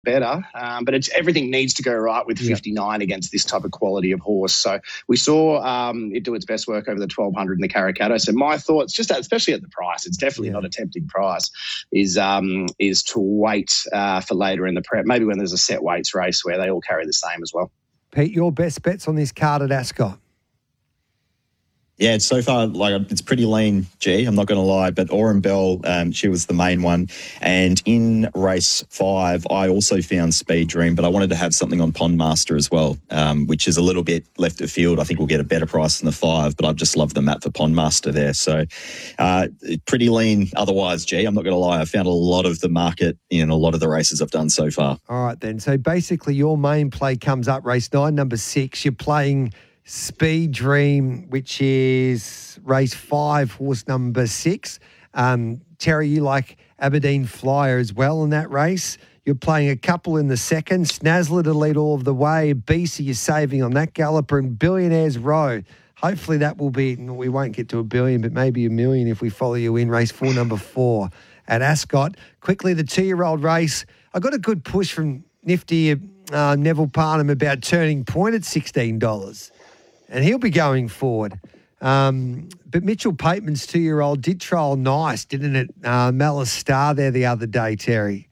better, but everything needs to go right with 59 against this type of quality of horse. So we saw it do its best work over the 1200 in the Caracato. So my thoughts, especially at the price, it's definitely not a tempting price, is to wait for later in the prep, maybe when there's a set weights race where they all carry the same as well. Pete, your best bets on this card at Ascot? Yeah, so far, it's pretty lean, G, I'm not going to lie, but Aurum Bell, she was the main one. And in race 5, I also found Speed Dream, but I wanted to have something on Pond Master as well, which is a little bit left of field. I think we'll get a better price than the 5, but I've just loved the map for Pond Master there. So pretty lean otherwise, G, I'm not going to lie. I found a lot of the market in a lot of the races I've done so far. All right, then. So basically your main play comes up race 9, number 6. You're playing Speed Dream, which is race 5, horse number 6. Terry, you like Aberdeen Flyer as well in that race. You're playing a couple in the second. Snazzler to lead all of the way. BC you're saving on that galloper, and Billionaires Row. Hopefully that will be, we won't get to $1 billion, but maybe $1 million if we follow you in race 4, number 4 at Ascot. Quickly, the 2-year-old race. I got a good push from nifty Neville Parnham about Turning Point at $16. And he'll be going forward. But Mitchell Pateman's 2-year-old did trial nice, didn't it? Malice Star there the other day, Terry.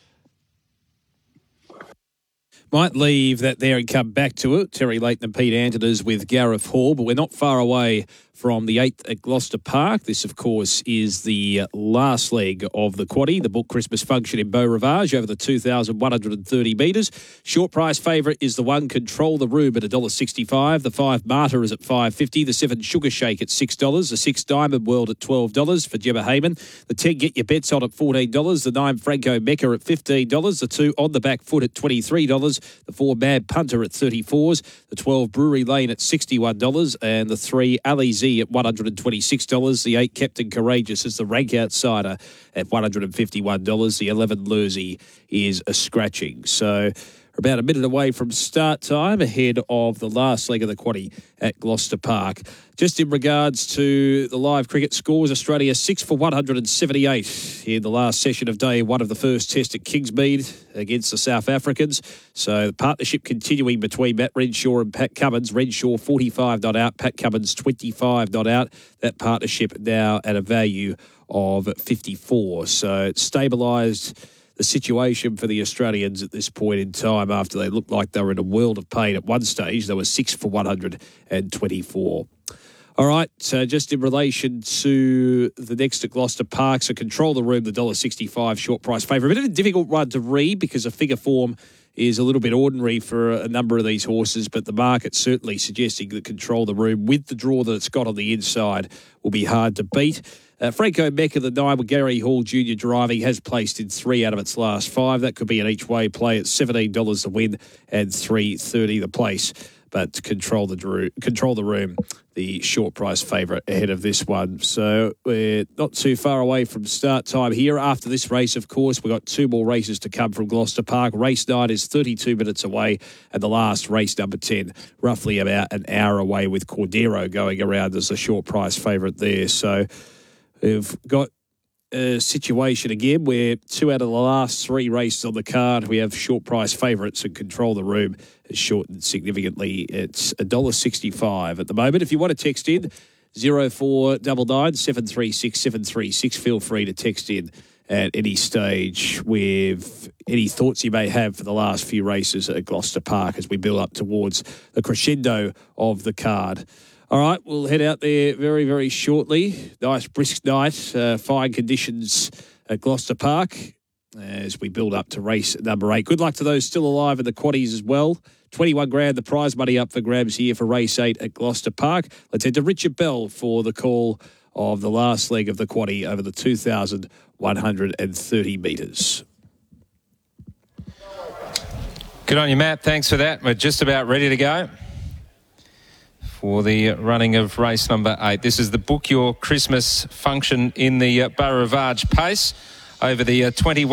Might leave that there and come back to it. Terry Leighton and Pete Antoners with Gareth Hall, but we're not far away from the 8th at Gloucester Park. This, of course, is the last leg of the quaddie, the Book Christmas function in Beau Rivage over the 2,130 metres. Short price favourite is the 1 Control the Room at $1.65. The 5 Martyr is at $5.50. The 7 Sugar Shake at $6. The 6 Diamond World at $12 for Gemma Hayman. The 10 Get Your Bets On at $14. The 9 Franco Mecca at $15. The 2 On the Back Foot at $23. The 4 Mad Punter at $34. The 12 Brewery Lane at $61. And the 3 Alizé at $126. The 8 Captain Courageous is the rank outsider at $151. The 11 Lurzy is a scratching. So we're about a minute away from start time ahead of the last leg of the quaddie at Gloucester Park. Just in regards to the live cricket scores, Australia 6 for 178 in the last session of day 1 of the first test at Kingsmead against the South Africans. So the partnership continuing between Matt Renshaw and Pat Cummins. Renshaw 45 not out, Pat Cummins 25 not out. That partnership now at a value of 54. So it's stabilised the situation for the Australians at this point in time after they looked like they were in a world of pain at one stage. They were 6 for 124. All right, so just in relation to the next at Gloucester Park, so Control the Room, the $1.65 short price favourite. A bit of a difficult one to read because the figure form is a little bit ordinary for a number of these horses, but the market certainly suggesting that Control the Room, with the draw that it's got on the inside, will be hard to beat. Franco Mecca, the 9 with Gary Hall Jr. driving, has placed in 3 out of its last 5. That could be an each-way play at $17 the win and $3.30 the place. But Control the Room, the short price favourite ahead of this one. So we're not too far away from start time here. After this race, of course, we've got 2 more races to come from Gloucester Park. Race 9 is 32 minutes away, and the last race, number 10, roughly about an hour away, with Cordero going around as the short price favourite there. So we've got a situation again where 2 out of the last 3 races on the card, we have short price favourites, and Control the Room has shortened significantly. It's $1.65 at the moment. If you want to text in, 0499 736 736, feel free to text in at any stage with any thoughts you may have for the last few races at Gloucester Park as we build up towards the crescendo of the card. All right, we'll head out there very, very shortly. Nice brisk night, fine conditions at Gloucester Park as we build up to race number 8. Good luck to those still alive in the quaddies as well. 21 grand, the prize money up for grabs here for race 8 at Gloucester Park. Let's head to Richard Bell for the call of the last leg of the quaddie over the 2,130 metres. Good on you, Matt. Thanks for that. We're just about ready to go for the running of race number 8. This is the Book Your Christmas function in the Beau Rivage pace over the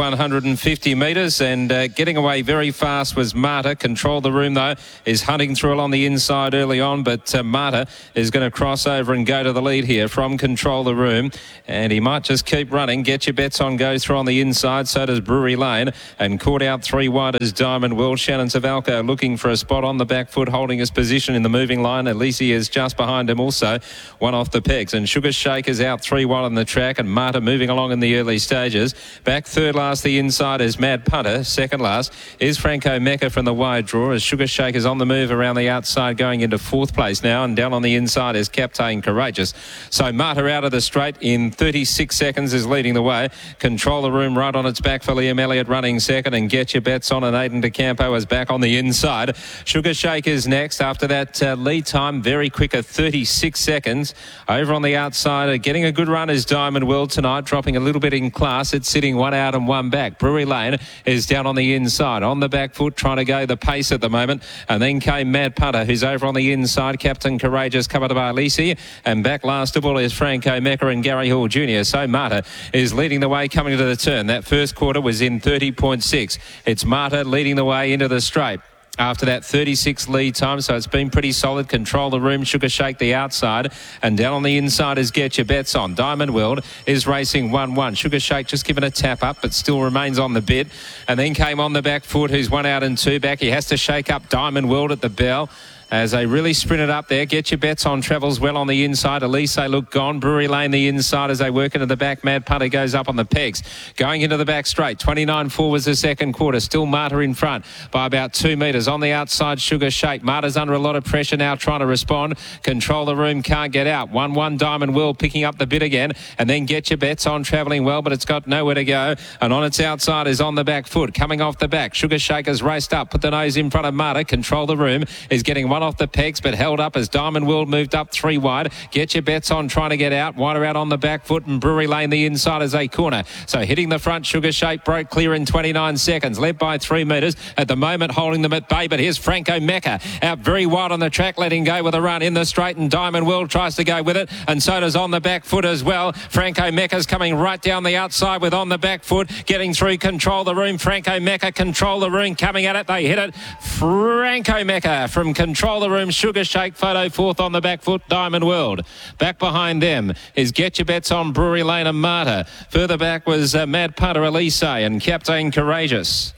2,150 metres, and getting away very fast was Marta. Control the Room, though, is hunting through along the inside early on, but Marta is going to cross over and go to the lead here from Control the Room, and he might just keep running. Get Your Bets On goes through on the inside, so does Brewery Lane, and caught out 3 wide as Diamond World. Shannon Savalco looking for a spot on the back foot, holding his position in the moving line. Elise is just behind him also, one off the pegs, and Sugar Shake is out 3 wide on the track, and Marta moving along in the early stages. Back third last the inside is Mad Punter. Second last is Franco Mecca from the wide draw, as Sugar Shake is on the move around the outside going into 4th place now, and down on the inside is Captain Courageous. So Marta out of the straight in 36 seconds is leading the way. Control the Room right on its back for Liam Elliott running second, and Get Your Bets On and Aiden DeCampo is back on the inside. Sugar Shake is next after that lead time, very quick at 36 seconds. Over on the outside, getting a good run is Diamond World tonight, dropping a little bit in class. It's sitting 1 out and 1 back. Brewery Lane is down on the inside, on the back foot, trying to go the pace at the moment. And then came Mad Punter, who's over on the inside. Captain Courageous covered by Lisi, and back last of all is Franco Mecca and Gary Hall Jr. So Marta is leading the way coming to the turn. That first quarter was in 30.6. It's Marta leading the way into the straight after that 36 lead time, so it's been pretty solid. Control the Room, Sugar Shake the outside, and down on the inside is Get Your Bets On. Diamond World is racing 1-1. Sugar Shake just given a tap up, but still remains on the bit, and then came on the back foot, who's 1 out and 2 back. He has to shake up Diamond World at the bell as they really sprinted up there. Get Your Bets On travels well on the inside. Elise look gone. Brewery Lane the inside as they work into the back. Mad Punter goes up on the pegs. Going into the back straight. 29.4 was the second quarter. Still Marta in front by about 2 metres. On the outside, Sugar Shake. Marta's under a lot of pressure now trying to respond. Control the Room, can't get out. 1-1 Diamond World picking up the bit again. And then Get Your Bets On travelling well, but it's got nowhere to go. And on its outside is on the back foot. Coming off the back. Sugar Shake has raced up. Put the nose in front of Marta. Control the Room is getting one off the pegs, but held up as Diamond World moved up 3 wide. Get Your Bets On trying to get out. Wider out on the back foot, and Brewery Lane the inside as a corner. So hitting the front, Sugar Shake broke clear in 29 seconds, led by 3 metres. At the moment, holding them at bay, but here's Franco Mecca out very wide on the track, letting go with a run in the straight, and Diamond World tries to go with it, and so does on the back foot as well. Franco Mecca's coming right down the outside with on the back foot, getting through. Control the Room. Franco Mecca, Control the Room coming at it. They hit it. Franco Mecca from Control the Room. Sugar Shake photo 4th on the back foot. Diamond World. Back behind them is Get Your Bets On, Brewery Lane and Marta. Further back was Mad Punter, Elise and Captain Courageous.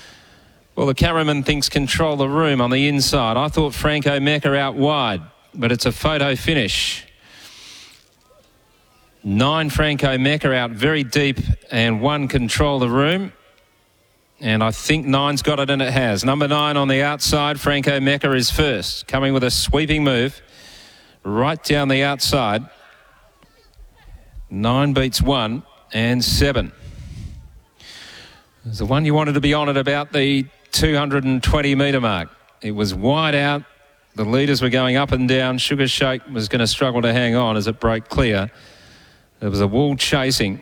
Well, the cameraman thinks Control the Room on the inside. I thought Franco Mecca out wide, but it's a photo finish. 9 Franco Mecca out very deep, and 1 Control the Room. And I think 9's got it, and it has. Number 9 on the outside, Franco Mecca is first, coming with a sweeping move right down the outside. 9 beats 1 and 7. There's the one you wanted to be on at about the 220 metre mark. It was wide out. The leaders were going up and down. Sugar Shake was going to struggle to hang on as it broke clear. There was a wall chasing.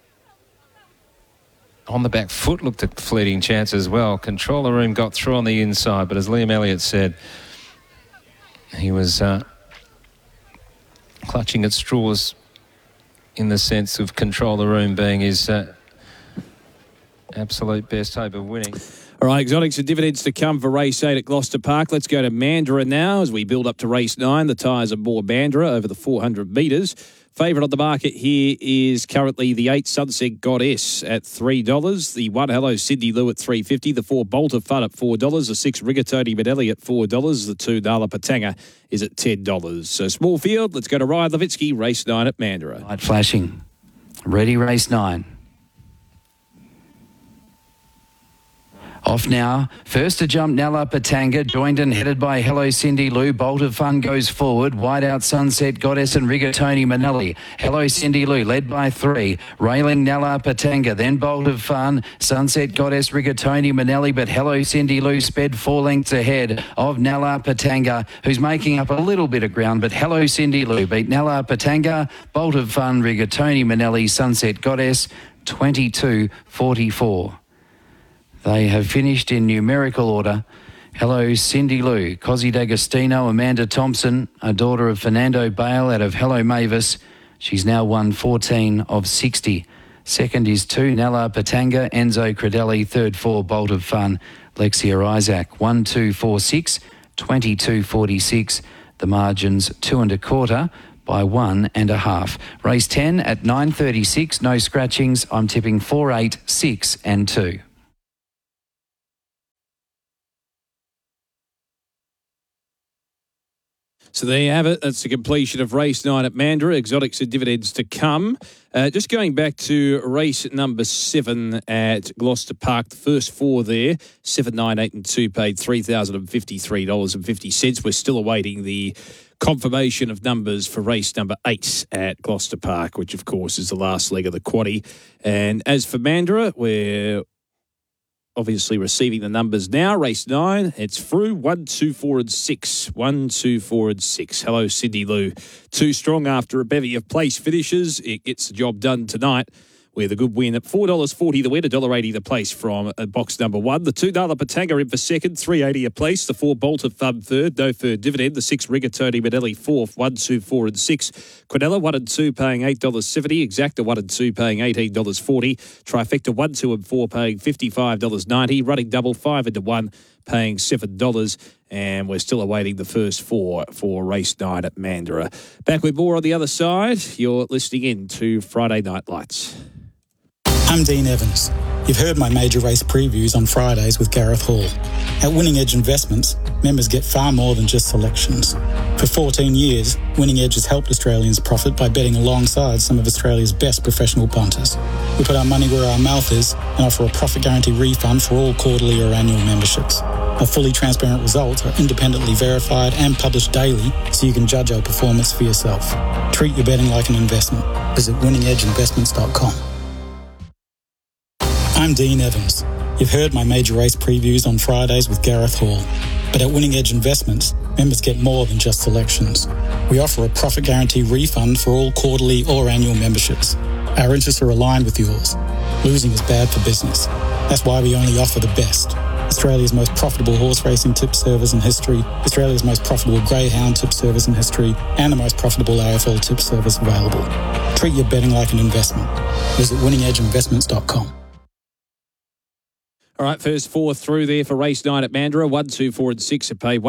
On the back foot looked a fleeting chance as well. Control the Room got through on the inside, but as Liam Elliott said, he was clutching at straws in the sense of Control the Room being his absolute best hope of winning. All right, exotics and dividends to come for race 8 at Gloucester Park. Let's go to Mandurah now as we build up to race 9. The tyres are more Mandurah over the 400 metres. Favourite on the market here is currently the 8 Sunset Goddess at $3. The 1 Hello Sydney Lou at $3.50. The 4 Bolt of Fun at $4. The 6 Rigatoni Manelli at $4. The 2 Nala Patanga is at $10. So small field. Let's go to Ryan Levitsky, race 9 at Mandurah. Light flashing. Ready, race 9. Off now. First to jump, Nala Patanga, joined and headed by Hello Cindy Lou. Bolt of Fun goes forward. Wide out Sunset Goddess and Rigatoni Manelli. Hello Cindy Lou, led by 3. Railing Nala Patanga, then Bolt of Fun, Sunset Goddess, Rigatoni Manelli, but Hello Cindy Lou sped 4 lengths ahead of Nala Patanga, who's making up a little bit of ground, but Hello Cindy Lou beat Nala Patanga, Bolt of Fun, Rigatoni Manelli, Sunset Goddess, 22.44. They have finished in numerical order. Hello Cindy Lou, Cosy D'Agostino, Amanda Thompson, a daughter of Fernando Bale out of Hello Mavis. She's now won 14 of 60. Second is 2, Nella Patanga, Enzo Credelli. Third, 4, Bolt of Fun, Lexia Isaac. 1, 2, 4, 6, 22.46. The margin's 2 1/4 by 1.5. Race 10 at 9.36, no scratchings. I'm tipping 4, 8, 6 and 2. So there you have it. That's the completion of race 9 at Mandurah. Exotics and dividends to come. Just going back to race number 7 at Gloucester Park, the first 4 there, 7, 9, 8 and 2 paid $3,053.50. We're still awaiting the confirmation of numbers for race number 8 at Gloucester Park, which of course is the last leg of the quaddie. And as for Mandurah, we're obviously receiving the numbers now. Race 9, it's through 1, 2, 4 and 6. 1, 2, 4 and 6. Hello, Cindy Lou. Too strong after a bevy of place finishes. It gets the job done tonight with a good win at $4.40 the win, $1.80 the place from box number 1. The $2 Patanga in for second, $3.80 a place. The 4 Bolt of Fun third, no third dividend. The 6 Rigatoni Manelli fourth, 1, 2, 4 and 6. Quinella 1 and 2 paying $8.70. Exacta 1 and 2 paying $18.40. Trifecta 1, 2 and 4 paying $55.90. Running double 5 into 1 paying $7. And we're still awaiting the first 4 for race 9 at Mandurah. Back with more on the other side. You're listening in to Friday Night Lights. I'm Dean Evans. You've heard my major race previews on Fridays with Gareth Hall. At Winning Edge Investments, members get far more than just selections. For 14 years, Winning Edge has helped Australians profit by betting alongside some of Australia's best professional punters. We put our money where our mouth is and offer a profit guarantee refund for all quarterly or annual memberships. Our fully transparent results are independently verified and published daily so you can judge our performance for yourself. Treat your betting like an investment. Visit winningedgeinvestments.com. I'm Dean Evans. You've heard my major race previews on Fridays with Gareth Hall. But at Winning Edge Investments, members get more than just selections. We offer a profit guarantee refund for all quarterly or annual memberships. Our interests are aligned with yours. Losing is bad for business. That's why we only offer the best. Australia's most profitable horse racing tip service in history, Australia's most profitable greyhound tip service in history, and the most profitable AFL tip service available. Treat your betting like an investment. Visit winningedgeinvestments.com. All right, first 4 through there for race 9 at Mandurah. 1, 2, 4 and 6 are paid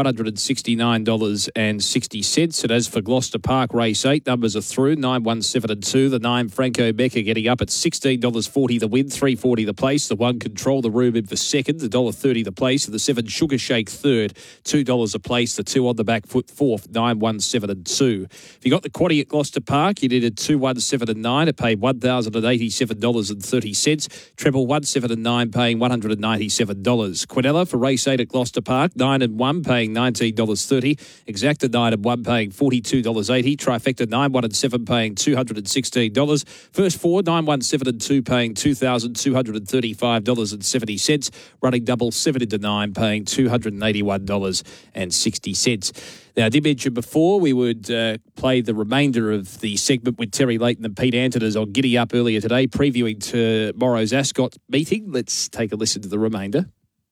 $169.60. And as for Gloucester Park, race 8, numbers are through. 9, 1, 7 and 2. The 9 Franco Becker getting up at $16.40 the win, $3.40 the place. The 1 Control the Room in for second, $1.30 the place. The 7 Sugar Shake third, $2 a place. The 2 on the back foot fourth, 9, 1, 7 and 2. If you got the quaddie at Gloucester Park, you needed 2, 1, 7 and 9. It paid $1,087.30. Treble 1, 7 and 9 paying $197. Quinella for race 8 at Gloucester Park, 9 and 1 paying $19.30. Exacta 9 and 1 paying $42.80. Trifecta 9, 1 and 7 paying $216. First 4, 9, 1, 7 and 2 paying $2,235.70. Running double 7 into 9 paying $281.60. Now, I did mention before we would play the remainder of the segment with Terry Leighton and Pete Antonis on Giddy Up earlier today, previewing tomorrow's Ascot meeting. Let's take a listen to the remainder.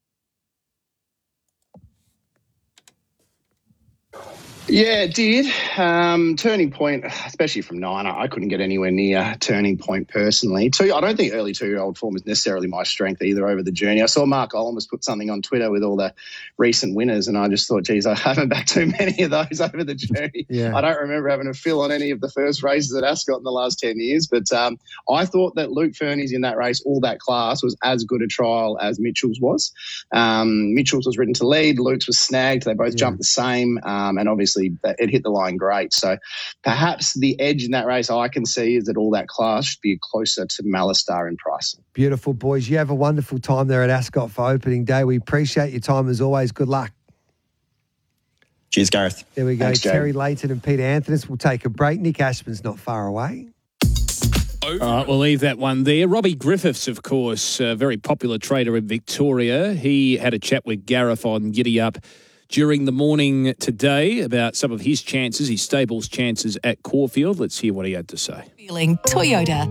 Yeah, it did. Turning Point, especially from 9, I couldn't get anywhere near Turning Point personally. I don't think early 2-year-old form is necessarily my strength either over the journey. I saw Mark Olmos put something on Twitter with all the recent winners, and I just thought, geez, I haven't backed too many of those over the journey. Yeah. I don't remember having a fill on any of the first races at Ascot in the last 10 years, but I thought that Luke Fernie's in that race, all that class, was as good a trial as Mitchell's was. Mitchell's was ridden to lead, Luke's was snagged. They both jumped the same, and obviously it hit the line great. So perhaps the edge in that race I can see is that all that class should be closer to Mallistar in price. Beautiful, boys. You have a wonderful time there at Ascot for opening day. We appreciate your time as always. Good luck. Cheers, Gareth. There we go. Thanks, Terry Leighton and Peter Antonis. We'll take a break. Nick Ashman's not far away. All right, we'll leave that one there. Robbie Griffiths, of course, a very popular trader in Victoria. He had a chat with Gareth on Giddy Up during the morning today about some of his chances, his stable's chances at Caulfield. Let's hear what he had to say. Feeling Toyota.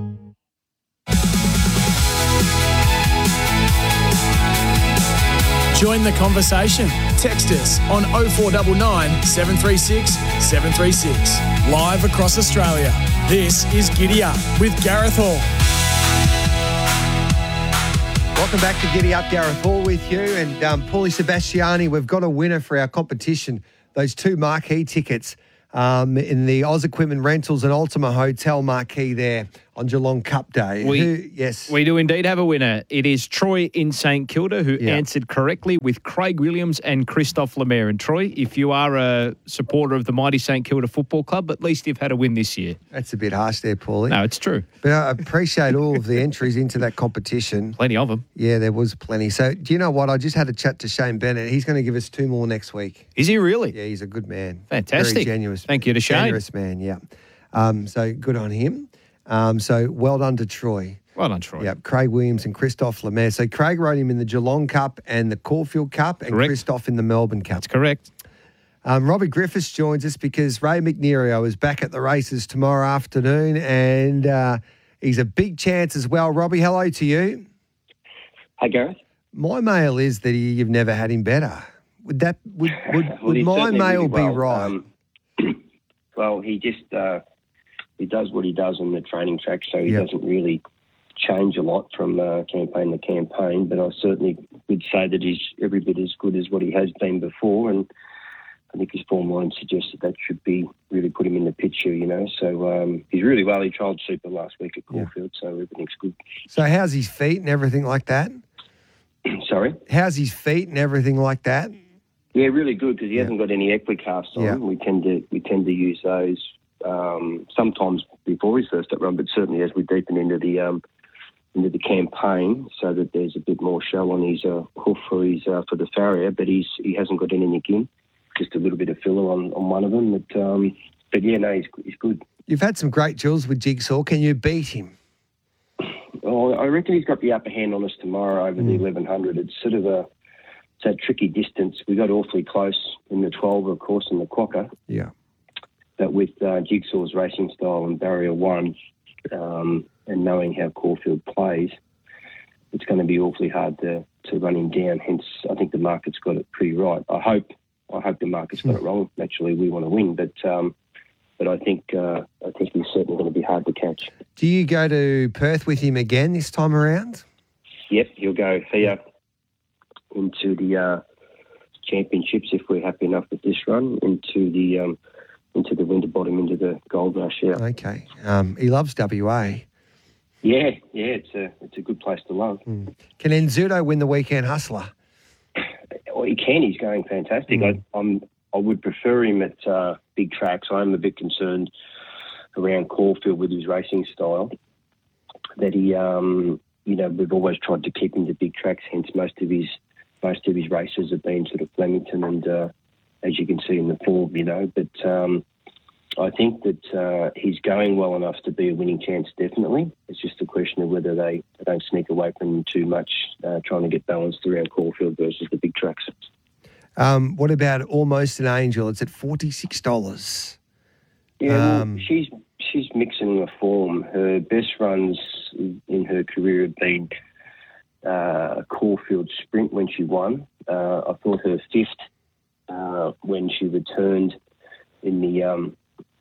Join the conversation. Text us on 0499 736 736. Live across Australia. This is Giddy Up with Gareth Hall. Welcome back to Giddy Up. Gareth Hall with you. And Paulie Sebastiani, we've got a winner for our competition. Those 2 marquee tickets in the Oz Equipment Rentals and Ultima Hotel marquee there on Geelong Cup Day. Yes. We do indeed have a winner. It is Troy in St Kilda who answered correctly with Craig Williams and Christophe Lemaire. And Troy, if you are a supporter of the mighty St Kilda Football Club, at least you've had a win this year. That's a bit harsh there, Paulie. No, it's true. But I appreciate all of the entries into that competition. Plenty of them. Yeah, there was plenty. So do you know what? I just had a chat to Shane Bennett. He's going to give us 2 more next week. Is he really? Yeah, he's a good man. Fantastic. Very generous. Thank you to Shane. Generous man, yeah. So good on him. So well done to Troy. Well done, Troy. Yep, Craig Williams and Christophe Lemaire. So Craig rode him in the Geelong Cup and the Caulfield Cup, and Christophe in the Melbourne Cup. That's correct. Robbie Griffiths joins us because Ray McNerio is back at the races tomorrow afternoon, and he's a big chance as well. Robbie, hello to you. Hi, Gareth. My mail is that you've never had him better. Would my mail be right? Well, he just he does what he does on the training track, so he doesn't really change a lot from campaign to campaign. But I certainly would say that he's every bit as good as what he has been before, and I think his form line suggests that should be really put him in the picture, you know. So he's really well. He trialled super last week at Caulfield, so everything's good. So how's his feet and everything like that? Sorry? How's his feet and everything like that? Yeah, really good because he hasn't got any equicasts on. Yeah. We tend to use those sometimes before his first up run, but certainly as we deepen into the campaign, so that there's a bit more shell on his hoof for the farrier. But he hasn't got anything in, just a little bit of filler on one of them. But yeah, no, he's good. You've had some great drills with Jigsaw. Can you beat him? Well, I reckon he's got the upper hand on us tomorrow over the 1100. It's sort of a tricky distance. We got awfully close in the 12, of course, in the Quokka. Yeah. But with Jigsaw's racing style and Barrier 1 and knowing how Caulfield plays, it's going to be awfully hard to run him down. Hence, I think the market's got it pretty right. I hope the market's got it wrong. Naturally, we want to win, but I think he's certainly going to be hard to catch. Do you go to Perth with him again this time around? Yep, he'll go here into the championships if we're happy enough with this run, into the Winterbottom, into the Gold Rush. Yeah. Okay. He loves WA. Yeah, it's a good place to love. Can Enzudo win the Weekend Hustler? Well, he can. He's going fantastic. I would prefer him at big tracks. I'm a bit concerned around Caulfield with his racing style. That he, we've always tried to keep him to big tracks. Hence, most of his races have been sort of Flemington, and as you can see in the form, you know. But I think that he's going well enough to be a winning chance. Definitely, it's just a question of whether they don't sneak away from him too much, trying to get balanced around Caulfield versus the big tracks. What about Almost an Angel? It's at $46. Yeah, she's mixing the form. Her best runs in her career have been a Caulfield Sprint when she won. I thought her fifth when she returned when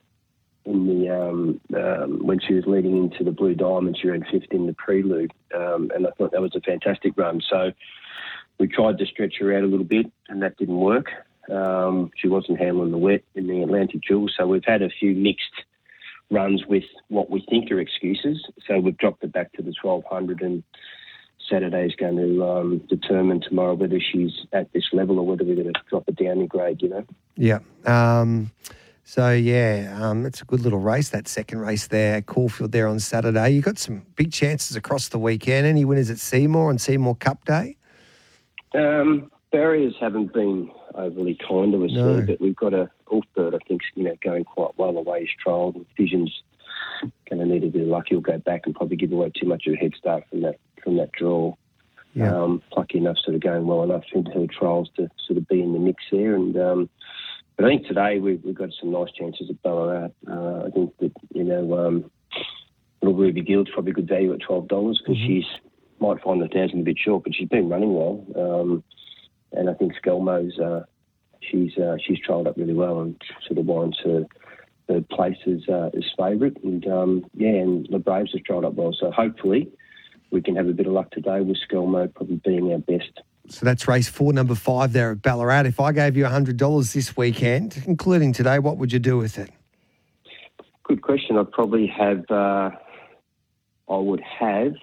she was leading into the Blue Diamond, she ran fifth in the Prelude, and I thought that was a fantastic run. So we tried to stretch her out a little bit, and that didn't work. She wasn't handling the wet in the Atlantic Jewels, so we've had a few mixed runs with what we think are excuses. So we've dropped it back to the 1200, and Saturday's going to determine tomorrow whether she's at this level or whether we're going to drop it down in grade, you know. Yeah. It's a good little race, that second race there, Caulfield there on Saturday. You got some big chances across the weekend. Any winners at Seymour and Seymour Cup Day? Barriers haven't been overly kind to us there, but we've got a Ulfbird, I think, going quite well away his trial. Vision's going to need a bit of luck. He'll go back and probably give away too much of a head start from that draw. Yeah. Plucky enough, sort of going well enough into her trials to sort of be in the mix there. And but I think today we've got some nice chances at Ballarat. I think that Little Ruby Gild's probably good value at $12 because she's might find the 1,000 a bit short, but she's been running well. And I think Skelmo's she's trialled up really well and sort of warrants her place as favourite. And and the Braves has trialled up well. So hopefully we can have a bit of luck today with Skelmo probably being our best. So that's race 4, number 5 there at Ballarat. If I gave you $100 this weekend, including today, what would you do with it? Good question. I'd probably have, I would have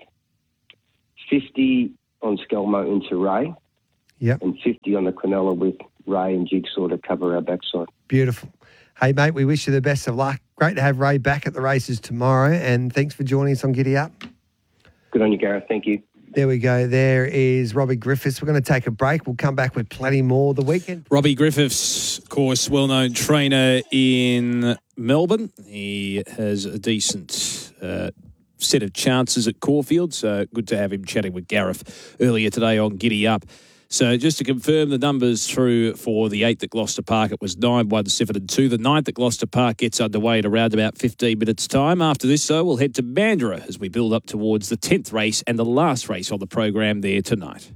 50 on Skelmo into Ray. Yep. And 50 on the Quinella with Ray and Jigsaw to cover our backside. Beautiful. Hey, mate, we wish you the best of luck. Great to have Ray back at the races tomorrow, and thanks for joining us on Giddy Up. Good on you, Gareth. Thank you. There we go. There is Robbie Griffiths. We're going to take a break. We'll come back with plenty more the weekend. Robbie Griffiths, of course, well-known trainer in Melbourne. He has a decent set of chances at Caulfield, so good to have him chatting with Gareth earlier today on Giddy Up. So just to confirm the numbers through for the 8th at Gloucester Park, it was 9, 1, 7 and 2. The 9th at Gloucester Park gets underway in around about 15 minutes' time. After this, though, we'll head to Mandurah as we build up towards the 10th race and the last race on the program there tonight.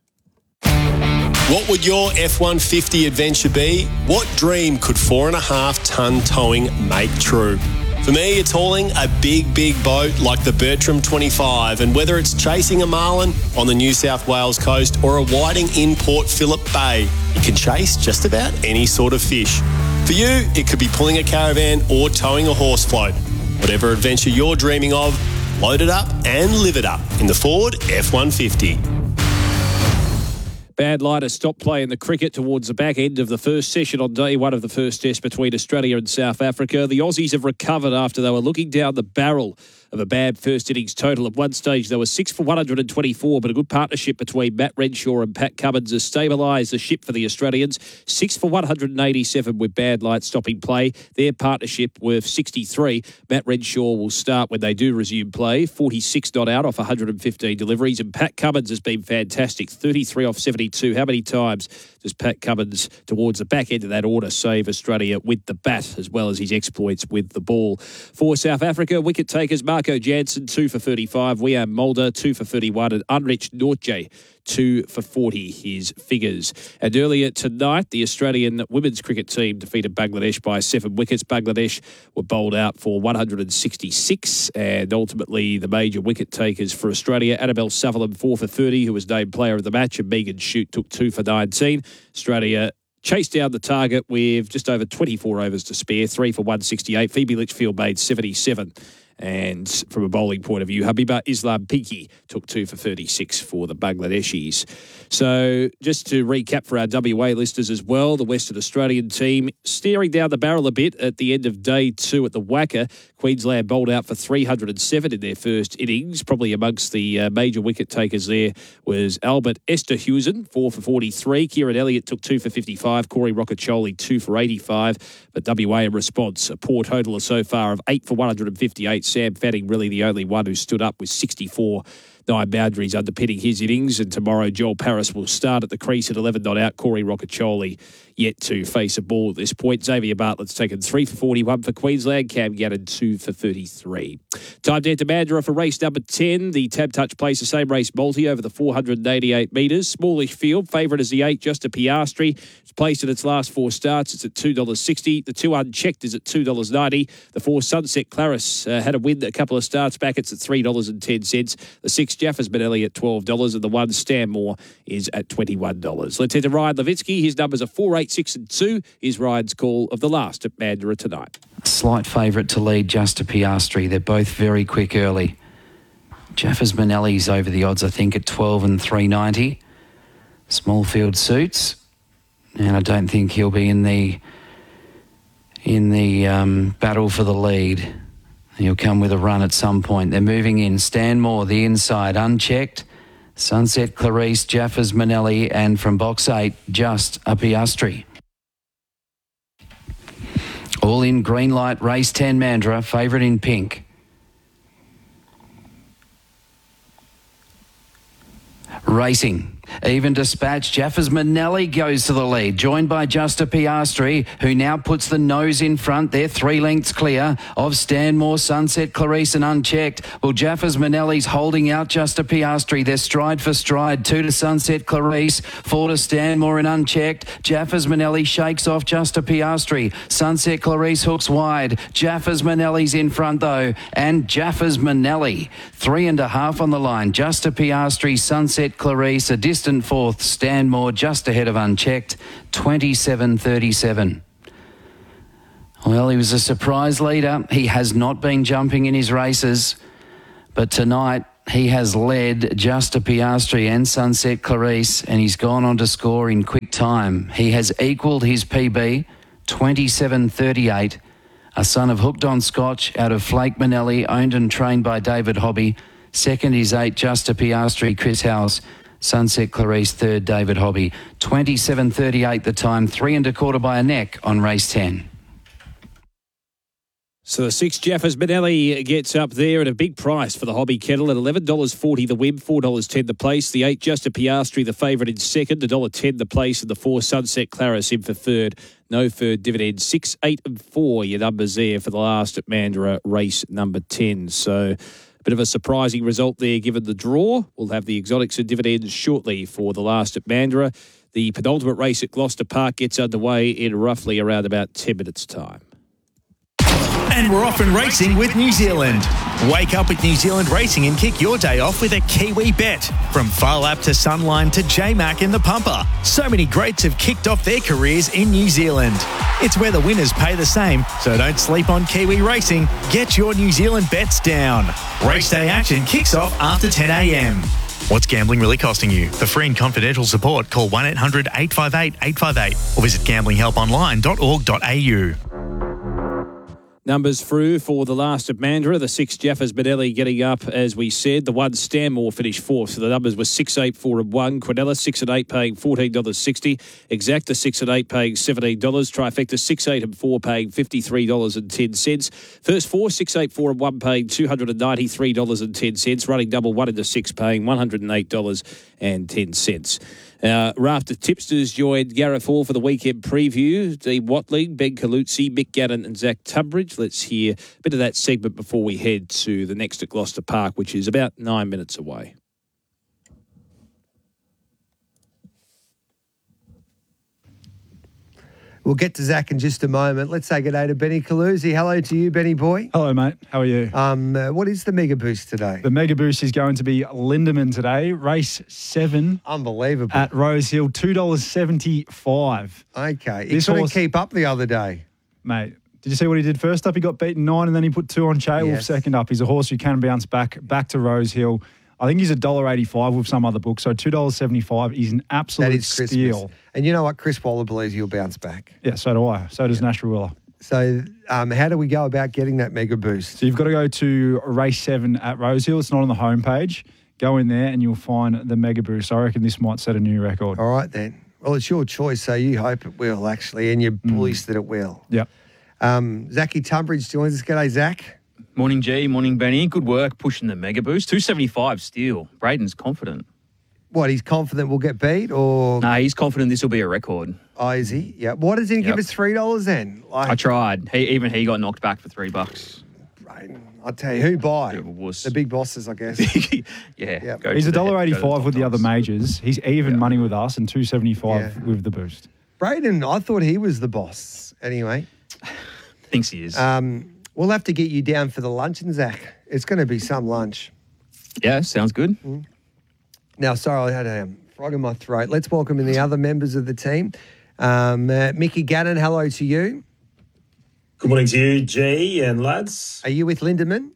What would your F-150 adventure be? What dream could 4.5-tonne towing make true? For me, it's hauling a big, big boat like the Bertram 25, and whether it's chasing a marlin on the New South Wales coast or a whiting in Port Phillip Bay, you can chase just about any sort of fish. For you, it could be pulling a caravan or towing a horse float. Whatever adventure you're dreaming of, load it up and live it up in the Ford F-150. Bad light, a stop play in the cricket towards the back end of the first session on day 1 of the first test between Australia and South Africa. The Aussies have recovered after they were looking down the barrel of a bad first innings total. At one stage, they were 6 for 124, but a good partnership between Matt Renshaw and Pat Cummins has stabilised the ship for the Australians. 6 for 187 with bad light stopping play. Their partnership worth 63. Matt Renshaw will start when they do resume play. 46 not out off 115 deliveries. And Pat Cummins has been fantastic. 33 off 72. How many times does Pat Cummins, towards the back end of that order, save Australia with the bat as well as his exploits with the ball? For South Africa, wicket takers Marco Jansen, 2 for 35. Wiam Mulder, 2 for 31. And Unrich Nortje, 2 for 40, his figures. And earlier tonight, the Australian women's cricket team defeated Bangladesh by 7 wickets. Bangladesh were bowled out for 166, and ultimately the major wicket takers for Australia, Annabelle Sutherland, 4 for 30, who was named player of the match, and Megan Shute took 2 for 19. Australia chased down the target with just over 24 overs to spare, 3 for 168. Phoebe Litchfield made 77. And from a bowling point of view, Habiba Islam Piki took 2 for 36 for the Bangladeshis. So just to recap for our WA listeners as well, the Western Australian team staring down the barrel a bit at the end of day 2 at the WACA. Queensland bowled out for 307 in their first innings. Probably amongst the major wicket takers there was Albert Esterhuizen, 4 for 43. Kieran Elliott took 2 for 55. Corey Rocacholi, 2 for 85. But WA in response, a poor totaler so far of 8 for 158. Sam Fanning really the only one who stood up with 64. 9 boundaries underpinning his innings, and tomorrow Joel Paris will start at the crease at 11 not out. Corey Rocacholi yet to face a ball at this point. Xavier Bartlett's taken 3 for 41 for Queensland. Cam Gannon 2 for 33. Time to head to Mandurah for race number 10. The Tab Touch plays the same race multi over the 488 metres. Smallish field. Favourite is the 8, Just a Piastri. It's placed in its last 4 starts. It's at $2.60. The 2 Unchecked is at $2.90. The 4 Sunset Claris had a win a couple of starts back. It's at $3.10. The 6 Jaffers Benelli at $12, and the 1 Stanmore is at $21. Let's head to Ryan Levitsky. His numbers are 4, 8, 6 and 2. Is Ryan's call of the last at Mandurah tonight. Slight favourite to lead, Just a Piastri. They're both very quick early. Jaffers Benelli's over the odds, I think, at 12 and 390. Small field suits, and I don't think he'll be in the battle for the lead. He'll come with a run at some point. They're moving in. Stanmore, the inside, Unchecked. Sunset Clarice, Jaffers Manelli, and from box 8, Just a Piastri. All in green light, race 10 Mandurah, favourite in pink. Racing. Even Dispatch, Jaffers Manelli goes to the lead, joined by Justa Piastri, who now puts the nose in front. They're 3 lengths clear of Stanmore, Sunset Clarice and Unchecked. Well, Jaffers Manelli's holding out Justa Piastri. They're stride for stride. 2 to Sunset Clarice, 4 to Stanmore and Unchecked. Jaffers Manelli shakes off Justa Piastri. Sunset Clarice hooks wide. Jaffers Manelli's in front though, and Jaffers Manelli 3.5 on the line. Justa Piastri, Sunset Clarice, a distant fourth. Stanmore just ahead of Unchecked, 27.37. Well, he was a surprise leader. He has not been jumping in his races, but tonight he has led Justa Piastri and Sunset Clarice, and he's gone on to score in quick time. He has equalled his PB, 27.38. A son of Hooked on Scotch out of Flake Manelli, owned and trained by David Hobby. Second is 8, Justa Piastri, Chris House. Sunset Clarice, third, David Hobby. 27.38 the time, 3.25 by a neck on race 10. So the 6 Jaffers Manelli gets up there at a big price for the Hobby Kettle at $11.40 the win, $4.10 the place. The 8 Justa Piastri, the favourite in second, $1.10 the place, and the 4 Sunset Clarice in for third. No third dividend. 6, 8 and 4 your numbers there for the last at Mandurah race number 10. So a bit of a surprising result there given the draw. We'll have the exotics and dividends shortly for the last at Mandurah. The penultimate race at Gloucester Park gets underway in roughly around about 10 minutes' time. And we're off and racing with New Zealand. Wake up with New Zealand Racing and kick your day off with a Kiwi bet. From Far Lap to Sunline to J-Mac and the Pumper. So many greats have kicked off their careers in New Zealand. It's where the winners pay the same, so don't sleep on Kiwi Racing. Get your New Zealand bets down. Race day action kicks off after 10 a.m. What's gambling really costing you? For free and confidential support, call 1-800-858-858 or visit gamblinghelponline.org.au. Numbers through for the last of Mandurah. The 6 Jaffers Manelli getting up, as we said. The 1 Stanmore finished fourth. So the numbers were 6, 8, 4 and 1. Quinella 6 and 8 paying $14.60. Exacta 6 and 8 paying $17. Trifecta 6, 8 and 4 paying $53.10. First 4, 6, 8, 4 and 1 paying $293.10. Running double 1 into 6 paying $108.10. Rafter tipsters joined Gareth Hall for the weekend preview. Dean Watling, Ben Colucci, Mick Gannon and Zach Tunbridge. Let's hear a bit of that segment before we head to the next at Gloucester Park, which is about 9 minutes away. We'll get to Zach in just a moment. Let's say good day to Benny Colucci. Hello to you, Benny boy. Hello, mate. How are you? What is the Mega Boost today? The Mega Boost is going to be Lindemann today, race 7. Unbelievable. At Rosehill, $2.75. Okay. He couldn't keep up the other day. Mate, did you see what he did first up? He got beaten 9 and then he put 2 on Chaywolf second up. He's a horse who can bounce back to Rosehill. I think he's $1.85 with some other book, so $2.75 is an absolute steal. And you know what? Chris Waller believes he'll bounce back. Yeah, so do I. So does Nash Rawiller. So how do we go about getting that Mega Boost? So you've got to go to race 7 at Rosehill. It's not on the homepage. Go in there and you'll find the Mega Boost. I reckon this might set a new record. All right, then. Well, it's your choice, so you hope it will, actually, and you're bullish that it will. Yep. Zachy Tunbridge joins us. G'day, Zach. Morning, G. Morning, Benny. Good work pushing the Mega Boost. $2.75 steal. Braden's confident. What, he's confident we'll get beat, or...? No, he's confident this will be a record. Oh, is he? Yeah. Why does he give us $3 then? I tried. He got knocked back for $3. Braden, I'll tell you, who buy? The big bosses, I guess. Yeah. Yep. He's $1.85 with the other majors. He's even money with us and $2.75 with the boost. Braden, I thought he was the boss. Anyway. Thinks he is. We'll have to get you down for the luncheon, Zach. It's going to be some lunch. Yeah, sounds good. Now, sorry, I had a frog in my throat. Let's welcome in the other members of the team. Mickey Gannon, hello to you. Good morning to you, G and lads. Are you with Lindemann?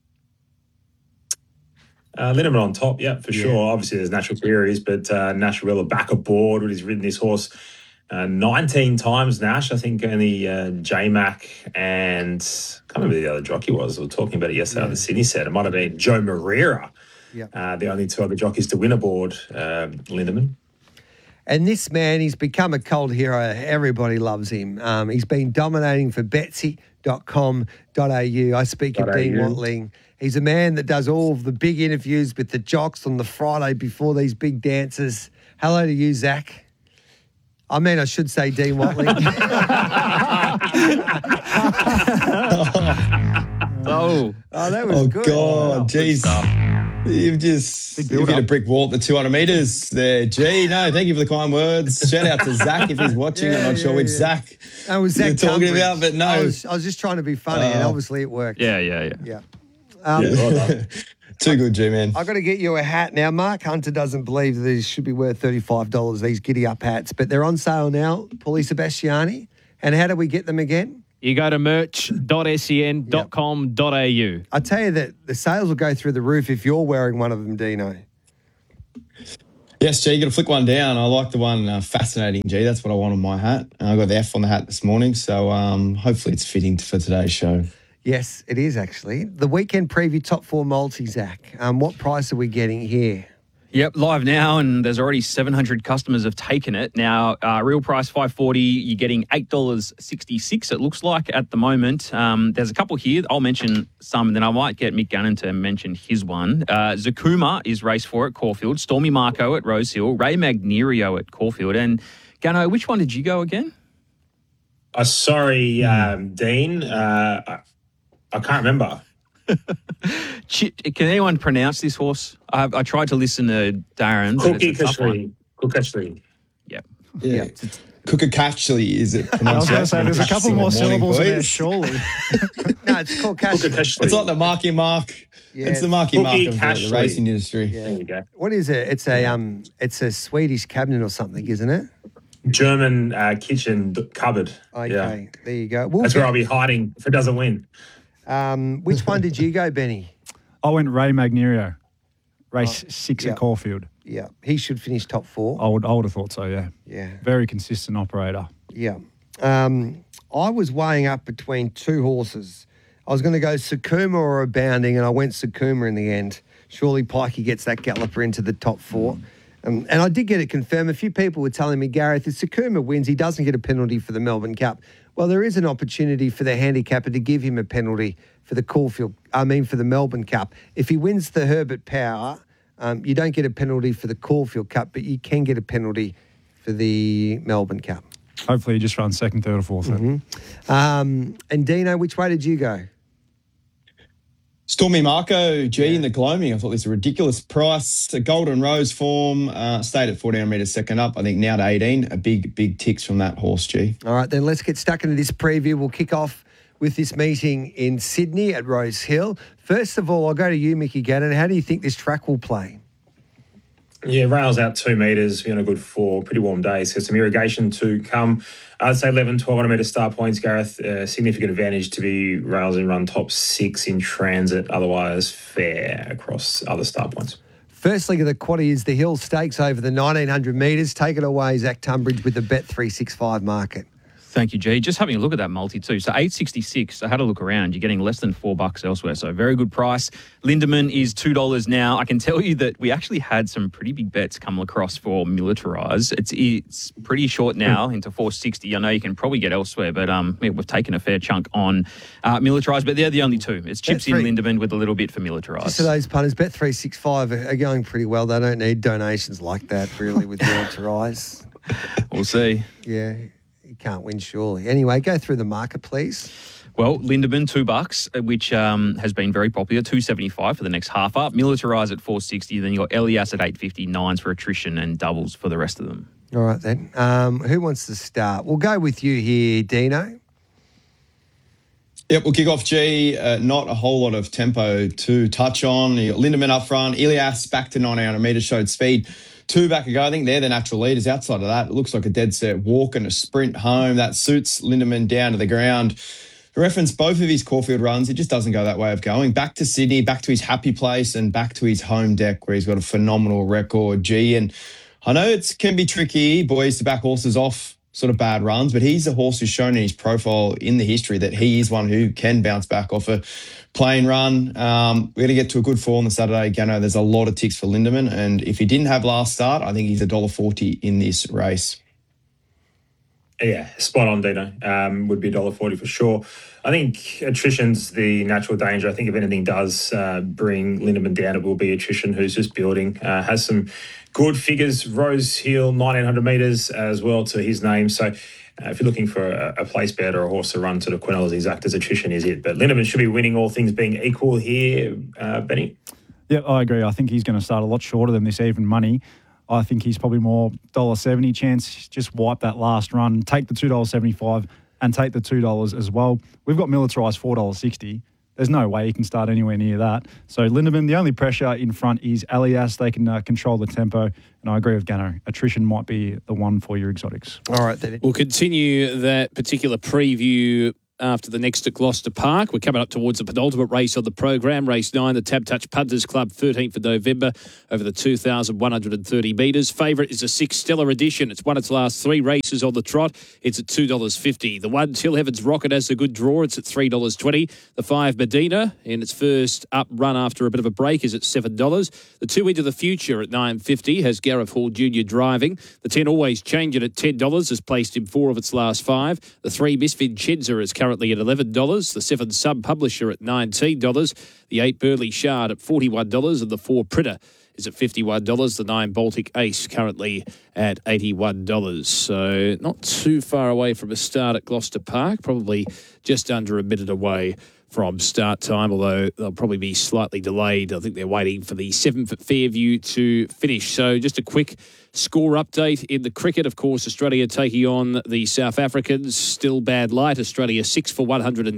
Lindemann on top, yeah, for sure. Obviously, there's natural theories, but Nash Rawiller back aboard. He's ridden this horse 19 times, Nash. I think only J-Mac and I can't remember who the other jockey was. We were talking about it yesterday on the Sydney set. It might have been Joe Moreira. The only 2 other jockeys to win aboard Lindemann. And this man, he's become a cult hero. Everybody loves him. He's been dominating for Betsy.com.au. I speak of Dean Watling. He's a man that does all of the big interviews with the jocks on the Friday before these big dances. Hello to you, Zach. I mean, I should say Dean Watley. That was good. God, jeez. You've hit a brick wall at the 200 metres there. Gee, no, thank you for the kind words. Shout out to Zach if he's watching. I'm not sure which Zach that was Zach you're talking about, but no. I was just trying to be funny, and obviously it worked. Yeah. Well done. Too good, G-Man. I've got to get you a hat. Now, Mark Hunter doesn't believe that these should be worth $35, these giddy-up hats, but they're on sale now, Paulie Sebastiani. And how do we get them again? You go to merch.sen.com.au. I tell you that the sales will go through the roof if you're wearing one of them, Dino. Yes, G, you got to flick one down. I like the one fascinating, G. That's what I want on my hat. I got the F on the hat this morning, so hopefully it's fitting for today's show. Yes, it is actually. The weekend preview top 4 multi, Zach. What price are we getting here? Yep, live now, and there's already 700 customers have taken it. Now, real price $5.40, you're getting $8.66, it looks like, at the moment. There's a couple here. I'll mention some, and then I might get Mick Gannon to mention his one. Zakuma is race 4 at Caulfield, Stormy Marco at Rosehill, Ray Magnerio at Caulfield. And, Gano, which one did you go again? Sorry, Dean. I can't remember. Can anyone pronounce this horse? I tried to listen to Darren. Kukashli. Yeah. Kukashli, is it? I was going to say, there's a couple more syllables in there, surely. No, it's called Kukashli. It's like the Marky Mark. Yeah, it's the Marky Mark of the racing industry. Yeah. There you go. What is it? It's a Swedish cabinet or something, isn't it? German kitchen cupboard. Okay, there you go. That's where I'll be hiding if it doesn't win. Which one did you go, Benny? I went Ray Magnerio, race 6 at Caulfield. Yeah, he should finish top 4. I would have thought so, yeah. Yeah. Very consistent operator. Yeah. I was weighing up between 2 horses. I was going to go Sakuma or Abounding, and I went Sakuma in the end. Surely Pikey gets that galloper into the top 4. And I did get it confirmed. A few people were telling me, Gareth, if Sakuma wins, he doesn't get a penalty for the Melbourne Cup. Well, there is an opportunity for the handicapper to give him a penalty for the Melbourne Cup. If he wins the Herbert Power, you don't get a penalty for the Caulfield Cup, but you can get a penalty for the Melbourne Cup. Hopefully he just runs 2nd, 3rd or 4th. Mm-hmm. And Dino, which way did you go? Stormy Marco, in the gloaming. I thought this was a ridiculous price. A Golden Rose form, stayed at 14 metres second up. I think now to 18. A big ticks from that horse, G. All right, then let's get stuck into this preview. We'll kick off with this meeting in Sydney at Rose Hill. First of all, I'll go to you, Mickey Gannon. How do you think this track will play? Yeah, rails out 2 metres, been a good 4, pretty warm day. So some irrigation to come. I'd say 11, 1,200 metre start points, Gareth. Significant advantage to be rails and run top 6 in transit. Otherwise, fair across other start points. First leg of the quaddy is the Hill Stakes over the 1,900 metres. Take it away, Zach Tunbridge, with the Bet365 market. Thank you, G. Just having a look at that multi too. So $8.66. I had a look around. You're getting less than $4 elsewhere. So very good price. Lindemann is $2 now. I can tell you that we actually had some pretty big bets come across for Militarize. It's pretty short now into $4.60. I know you can probably get elsewhere, but we've taken a fair chunk on Militarize. But they're the only 2. It's chips in Lindemann with a little bit for Militarize. Just for those punters, Bet365 are going pretty well. They don't need donations like that really with Militarize. We'll see. Yeah. You can't win, surely. Anyway, go through the market, please. Well, Lindemann, $2, which has been very popular, $2.75 for the next half up. Militarize at $4.60. Then you got Elias at $8.50, 9s for attrition and doubles for the rest of them. All right, then. Who wants to start? We'll go with you here, Dino. Yep, we'll kick off, G. Not a whole lot of tempo to touch on. You got Lindemann up front. Elias back to 900 metres, showed speed 2 back ago. I think they're the natural leaders. Outside of that, it looks like a dead set walk and a sprint home. That suits Lindemann down to the ground. To reference both of his Caulfield runs, it just doesn't go that way of going. Back to Sydney, back to his happy place and back to his home deck where he's got a phenomenal record, G. And I know it can be tricky, boys, to back horses off sort of bad runs, but he's a horse who's shown in his profile in the history that he is one who can bounce back off a plain run. We're going to get to a good fall on the Saturday. Gano, there's a lot of ticks for Lindemann, and if he didn't have last start, I think he's $1.40 in this race. Yeah, spot on, Dino. Would be $1.40 for sure. I think attrition's the natural danger. I think if anything does bring Lindemann down, it will be attrition, who's just building. Has some good figures. Rose Hill, 1,900 metres as well to his name. So if you're looking for a place bet or a horse to run to the Quinel's exact as attrition is it. But Lindemann should be winning, all things being equal here, Benny. Yeah, I agree. I think he's going to start a lot shorter than this even money. I think he's probably more $1.70 chance. Just wipe that last run, take the $2.75 and take the $2 as well. We've got militarised $4.60. There's no way he can start anywhere near that. So Lindemann, the only pressure in front is Elias. They can control the tempo. And I agree with Gano. Attrition might be the one for your exotics. All right, then. We'll continue that particular preview after the next at Gloucester Park. We're coming up towards the penultimate race of the program, race 9, the Tab Touch Punters Club, 13th of November, over the 2,130 metres. Favourite is a 6 Stellar Edition. It's won its last 3 races on the trot. It's at $2.50. The 1 Till Heaven's Rocket has a good draw. It's at $3.20. The 5 Medina, in its first up run after a bit of a break, is at $7. The 2 Into the Future at $9.50 has Gareth Hall Jr. driving. The 10 Always Change It at $10 has placed in 4 of its last 5. The 3 Miss Vincenza is currently at $11. The 7 Sub Publisher at $19. The 8 Burley Shard at $41. And the 4 Pritter is at $51. The 9 Baltic Ace currently at $81. So not too far away from a start at Gloucester Park, probably just under a minute away from start time, although they'll probably be slightly delayed. I think they're waiting for the 7th at Fairview to finish. So just a quick score update in the cricket. Of course, Australia taking on the South Africans. Still bad light. Australia 6 for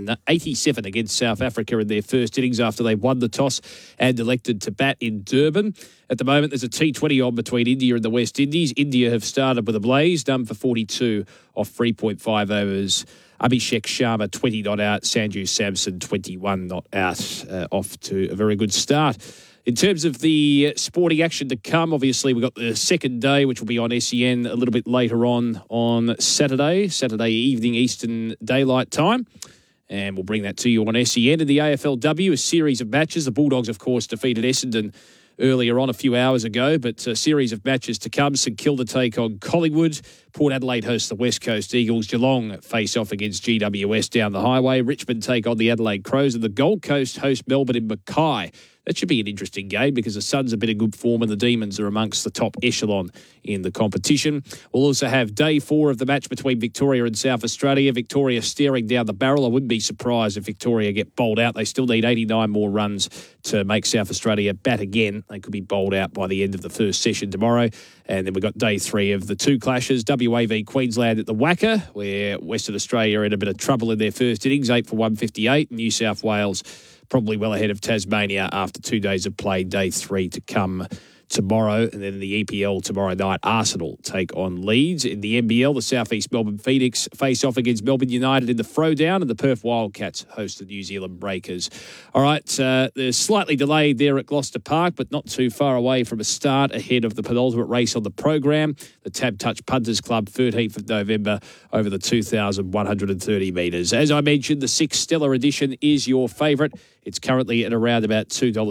187 against South Africa in their first innings after they won the toss and elected to bat in Durban. At the moment, there's a T20 on between India and the West Indies. India have started with a blaze, done for 42 off 3.5 overs. Abhishek Sharma, 20 not out. Sanju Samson, 21 not out. Off to a very good start. In terms of the sporting action to come, obviously we've got the second day, which will be on SEN a little bit later on Saturday evening Eastern Daylight Time. And we'll bring that to you on SEN. In the AFLW, a series of matches. The Bulldogs, of course, defeated Essendon earlier on a few hours ago, but a series of matches to come. St Kilda take on Collingwood. Port Adelaide hosts the West Coast Eagles. Geelong face off against GWS down the highway. Richmond take on the Adelaide Crows, and the Gold Coast host Melbourne in Mackay. That should be an interesting game because the Suns have been in good form and the Demons are amongst the top echelon in the competition. We'll also have day 4 of the match between Victoria and South Australia. Victoria staring down the barrel. I wouldn't be surprised if Victoria get bowled out. They still need 89 more runs to make South Australia bat again. They could be bowled out by the end of the first session tomorrow. And then we've got day 3 of the 2 clashes. WA v Queensland at the Wacker, where Western Australia are in a bit of trouble in their first innings, 8 for 158. New South Wales probably well ahead of Tasmania after 2 days of play. Day 3 to come tomorrow. And then in the EPL tomorrow night, Arsenal take on Leeds. In the NBL, the South East Melbourne Phoenix face off against Melbourne United in the Throwdown, and the Perth Wildcats host the New Zealand Breakers. All right, they're slightly delayed there at Gloucester Park, but not too far away from a start ahead of the penultimate race on the program, the Tab Touch Punters Club, 13th of November, over the 2,130 metres. As I mentioned, the 6 Stellar Edition is your favourite. It's currently at around about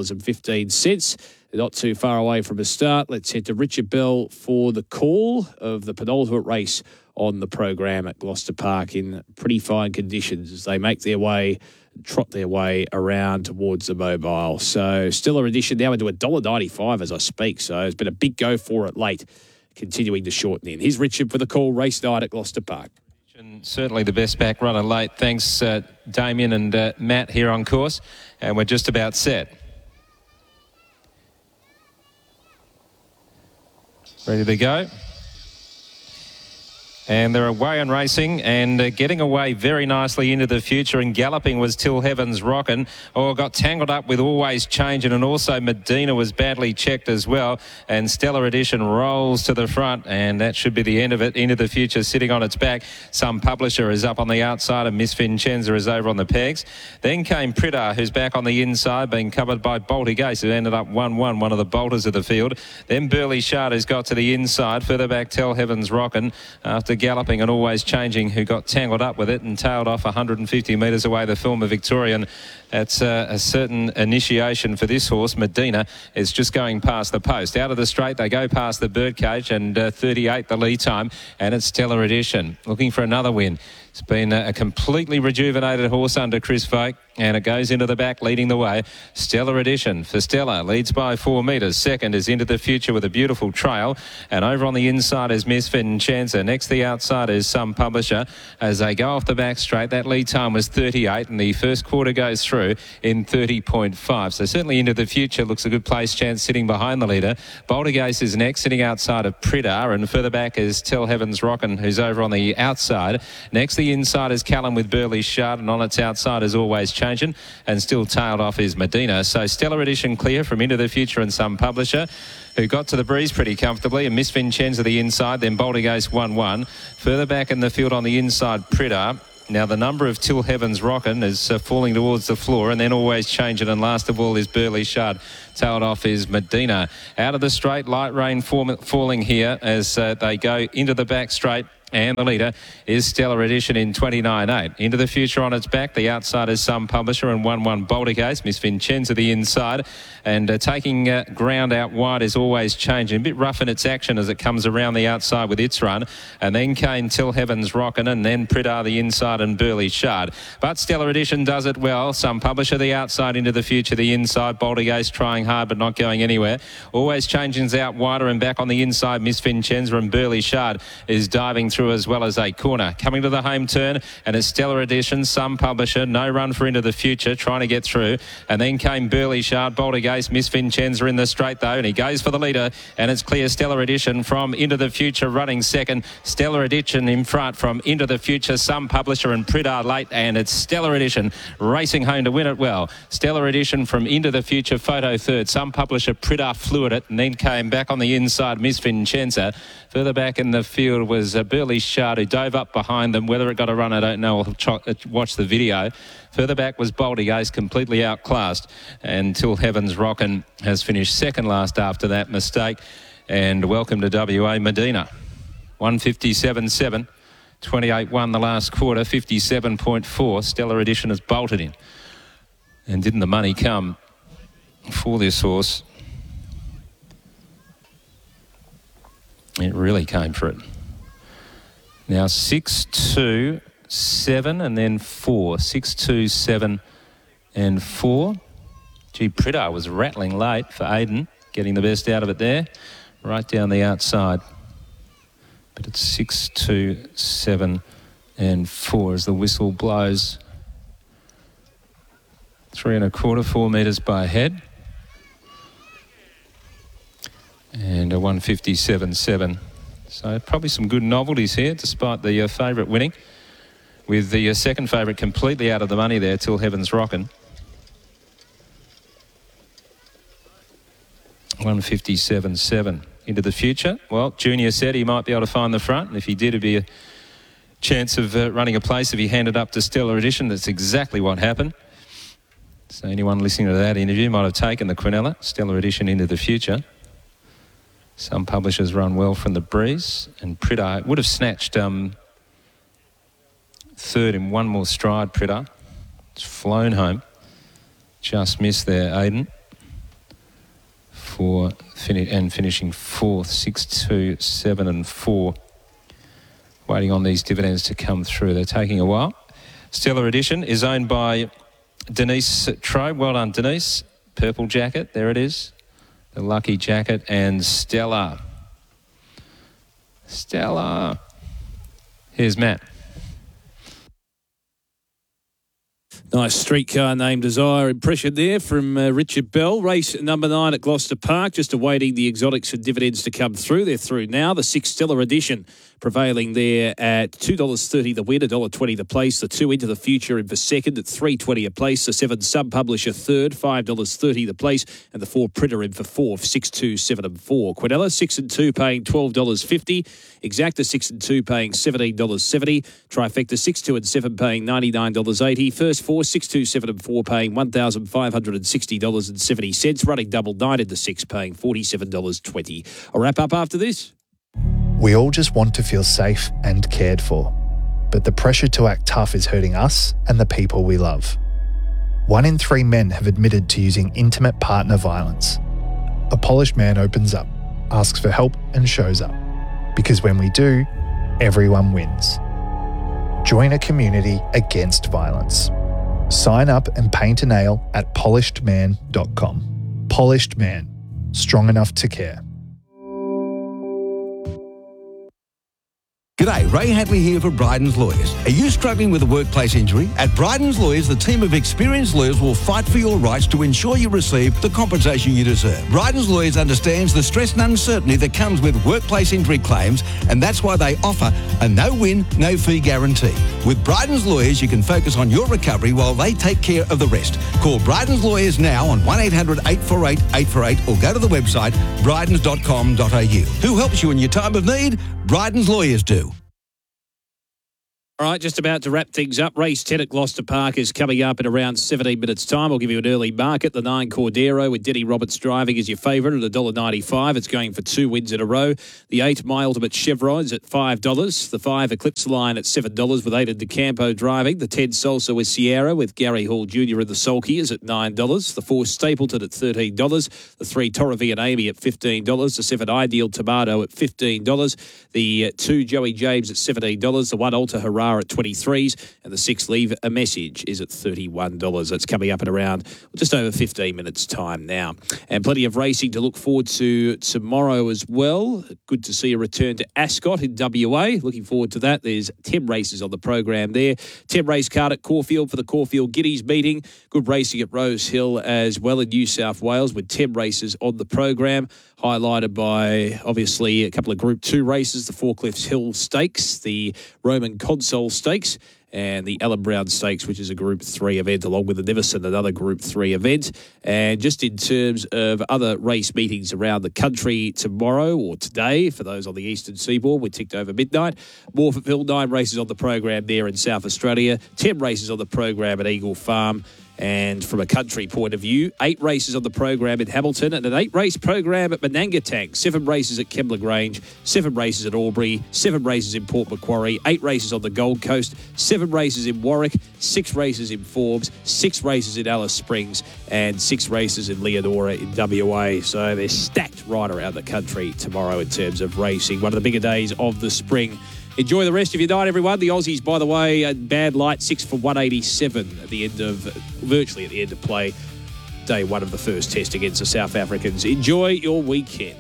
$2.15. Not too far away from a start. Let's head to Richard Bell for the call of the penultimate race on the program at Gloucester Park in pretty fine conditions as they make their way, trot their way around towards the mobile. So Stellar Edition now into $1.95 as I speak. So it's been a big go for it late, continuing to shorten in. Here's Richard for the call, race 9 at Gloucester Park. Certainly the best back runner late. Thanks, Damien and Matt here on course. And we're just about set. Ready to go. And they're away and racing and getting away very nicely into the future, and galloping was Till Heaven's Rockin'. Got tangled up with Always Changing, and also Medina was badly checked as well. And Stellar Edition rolls to the front, and that should be the end of it. Into the future, sitting on its back. Some Publisher is up on the outside, and Miss Vincenza is over on the pegs. Then came Pritter, who's back on the inside, being covered by Baltic Ace, who ended up 1-1, one of the bolters of the field. Then Burley Shard has got to the inside. Further back, Tell Heaven's Rockin', after galloping and Always Changing, who got tangled up with it and tailed off 150 metres away the Filmer Victorian. That's a certain initiation for this horse. Medina is just going past the post. Out of the straight, they go past the Birdcage, and 38 the lead time, and it's Stellar Edition looking for another win. It's been a completely rejuvenated horse under Chris Vogt, and it goes into the back, leading the way. Stellar Edition for Stella leads by 4 metres. Second is Into the Future with a beautiful trail, and over on the inside is Miss Vincenza. Next, the outside is Some Publisher. As they go off the back straight, that lead time was 38, and the first quarter goes through in 30.5. So certainly Into the Future looks a good place chance sitting behind the leader. Baldergase is next, sitting outside of Pridar, and further back is Tell Heaven's Rockin', who's over on the outside. Next, the inside is Callum with Burley Shard, and on its outside is Always Changing, and still tailed off is Medina. So Stellar Edition clear from Into the Future and Some Publisher, who got to the breeze pretty comfortably, and Miss Vincenza the inside, then Baldergase 1-1. Further back in the field on the inside, Pridar. Now, the number of Till Heaven's Rockin' is falling towards the floor, and then Always Changing, and last of all is Burley Shard. Tailed off is Medina. Out of the straight, light rain falling here as they go into the back straight. And the leader is Stellar Edition in 29.8. Into the Future on its back. The outside is Some Publisher, and 1-1 Baldergase. Miss Vincenza the inside. And taking ground out wide is Always Changing. A bit rough in its action as it comes around the outside with its run. And then came Till Heaven's Rockin', and then Pridar the inside and Burley Shard. But Stellar Edition does it well. Some Publisher the outside, Into the Future the inside. Baldergase trying hard but not going anywhere. Always Changing's out wider, and back on the inside Miss Vincenza, and Burley Shard is diving through as well as a corner. Coming to the home turn, and it's Stellar Edition, Some Publisher, no run for Into the Future, trying to get through. And then came Burley Shard, Baldergase, Miss Vincenza in the straight though, and he goes for the leader, and it's clear Stellar Edition from Into the Future running second. Stellar Edition in front from Into the Future, Some Publisher and Pridar late, and it's Stellar Edition racing home to win it well. Stellar Edition from Into the Future, photo third. Some Publisher, Pridar flew at it, and then came back on the inside Miss Vincenza. Further back in the field was Burley Shard, who dove up behind them. Whether it got a run, I don't know. I'll watch the video. Further back was Baldergase, completely outclassed. And Till Heaven's Rockin' has finished second last after that mistake. And welcome to WA, Medina. 157.7. 28.1 the last quarter. 57.4. Stellar Edition has bolted in. And didn't the money come for this horse? It really came for it. Now 6, 2, 7 and then 4. 6, 2, 7 and 4. Gee, Pridar was rattling late for Aiden, getting the best out of it there. Right down the outside. But it's 6, 2, 7 and 4 as the whistle blows. 3 1/4, 4 metres by head. And a 157.7. So probably some good novelties here, despite the favourite winning. With the second favourite completely out of the money there, Till Heaven's Rockin'. 157.7. Into the Future. Well, Junior said he might be able to find the front, and if he did, it'd be a chance of running a place if he handed up to Stellar Edition. That's exactly what happened. So anyone listening to that interview might have taken the Quinella. Stellar Edition Into the Future. Some Publishers run well from the breeze, and Pridar would have snatched third in one more stride. Pridar, it's flown home, just missed there. Aiden for finishing fourth. 6, 2, 7 and 4. Waiting on these dividends to come through. They're taking a while. Stellar Edition is owned by Denise Trobe. Well done, Denise. Purple jacket, there it is. The lucky jacket, and Stella. Here's Matt. Nice streetcar named Desire impression there from Richard Bell. Race number 9 at Gloucester Park, just awaiting the exotics and dividends to come through. They're through now. The 6 Stellar Edition prevailing there at $2.30 the win, $1.20 the place. The 2 Into the Future in for second at $3.20 a place. The 7 Sub Publisher third, $5.30 the place. And the 4 Printer in for fourth, 6, 2, 7 and 4. Quinella 6 and 2 paying $12.50. Exacta 6 and 2 paying $17.70. Trifecta 6, 2 and 7 paying $99.80. First 4, 6, 2, 7 and 4 paying $1,560.70. Running double 9 into 6 paying $47.20. I'll wrap up after this. We all just want to feel safe and cared for, but the pressure to act tough is hurting us and the people we love. 1 in 3 men have admitted to using intimate partner violence. A polished man opens up, asks for help and shows up. Because when we do, everyone wins. Join a community against violence. Sign up and paint a nail at polishedman.com. Polished Man. Strong enough to care. G'day, Ray Hadley here for Bryden's Lawyers. Are you struggling with a workplace injury? At Bryden's Lawyers, the team of experienced lawyers will fight for your rights to ensure you receive the compensation you deserve. Bryden's Lawyers understands the stress and uncertainty that comes with workplace injury claims, and that's why they offer a no-win, no-fee guarantee. With Bryden's Lawyers, you can focus on your recovery while they take care of the rest. Call Bryden's Lawyers now on 1-800-848-848 or go to the website brydens.com.au. Who helps you in your time of need? Bryden's Lawyers do. All right, just about to wrap things up. Race 10 at Gloucester Park is coming up in around 17 minutes' time. I'll give you an early market. The 9 Cordero with Denny Roberts driving is your favourite at $1.95. It's going for 2 wins in a row. The 8 My Ultimate Chevron is at $5. The 5 Eclipse Line at $7 with Aidan DeCampo driving. The 10 Salsa with Sierra with Gary Hall Jr. in the sulky is at $9. The 4 Stapleton at $13. The 3 Torrevie and Amy at $15. The 7 Ideal Tomato at $15. The 2 Joey James at $17. The 1 Alta Hurrah at 23s, and the 6 Leave a Message is at $31. That's coming up in around just over 15 minutes' time now. And plenty of racing to look forward to tomorrow as well. Good to see a return to Ascot in WA. Looking forward to that. There's 10 races on the program there. 10 race card at Caulfield for the Caulfield Guineas meeting. Good racing at Rose Hill as well in New South Wales with 10 races on the program, highlighted by obviously a couple of Group 2 races, the Four Cliffs Hill Stakes, the Roman Console Stakes, and the Alan Brown Stakes, which is a Group 3 event, along with the Neverson, another Group 3 event. And just in terms of other race meetings around the country tomorrow or today, for those on the eastern seaboard, we ticked over midnight. Morphettville, 9 races on the program there in South Australia, 10 races on the program at Eagle Farm. And from a country point of view, 8 races on the program in Hamilton and an 8-race program at Menangatang, 7 races at Kembla Grange, 7 races at Albury, 7 races in Port Macquarie, 8 races on the Gold Coast, 7 races in Warwick, 6 races in Forbes, 6 races in Alice Springs, and 6 races in Leonora in WA. So they're stacked right around the country tomorrow in terms of racing. One of the bigger days of the spring. Enjoy the rest of your night, everyone. The Aussies, by the way, bad light, 6 for 187 at the end of, virtually at the end of play, day 1 of the first test against the South Africans. Enjoy your weekend.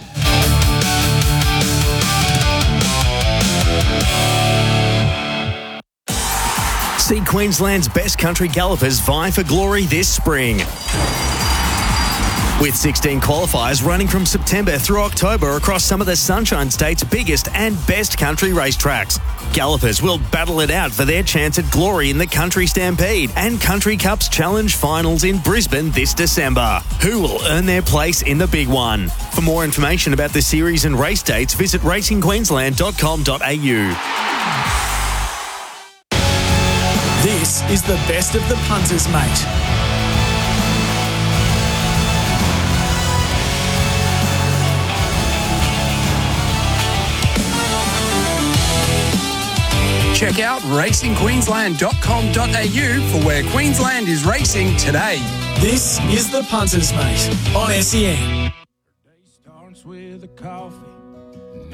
See Queensland's best country gallopers vie for glory this spring. With 16 qualifiers running from September through October across some of the Sunshine State's biggest and best country racetracks. Gallopers will battle it out for their chance at glory in the Country Stampede and Country Cups Challenge Finals in Brisbane this December. Who will earn their place in the big one? For more information about the series and race dates, visit racingqueensland.com.au. This is the best of the punters, mate. Check out racingqueensland.com.au for where Queensland is racing today. This is the punters, mate, on SEN. Starts with a coffee.